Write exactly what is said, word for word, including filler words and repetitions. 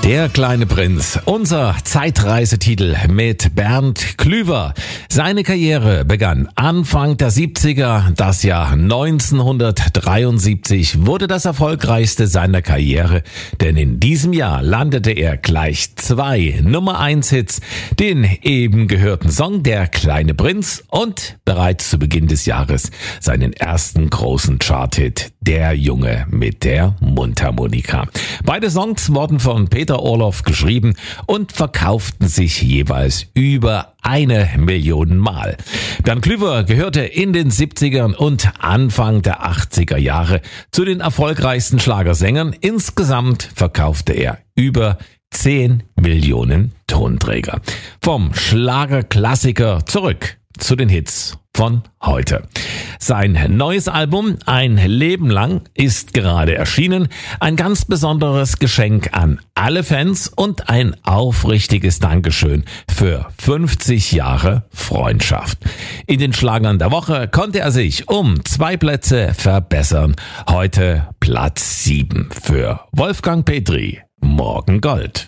Der kleine Prinz, unser Zeitreisetitel mit Bernd Klüver. Seine Karriere begann Anfang der siebziger. Das Jahr neunzehnhundertdreiundsiebzig wurde das erfolgreichste seiner Karriere, denn in diesem Jahr landete er gleich zwei Nummer eins Hits, den eben gehörten Song Der kleine Prinz und bereits zu Beginn des Jahres seinen ersten großen Charthit Der Junge mit der Mundharmonika. Beide Songs wurden von Peter Orloff geschrieben und verkauften sich jeweils über eine Million Mal. Bernd Klüver gehörte in den siebzigern und Anfang der achtziger Jahre zu den erfolgreichsten Schlagersängern. Insgesamt verkaufte er über zehn Millionen Tonträger. Vom Schlagerklassiker zurück zu den Hits von heute. Sein neues Album Ein Leben lang ist gerade erschienen. Ein ganz besonderes Geschenk an alle Fans und ein aufrichtiges Dankeschön für fünfzig Jahre Freundschaft. In den Schlagern der Woche konnte er sich um zwei Plätze verbessern. Heute Platz sieben für Wolfgang Petri. Morgen Gold.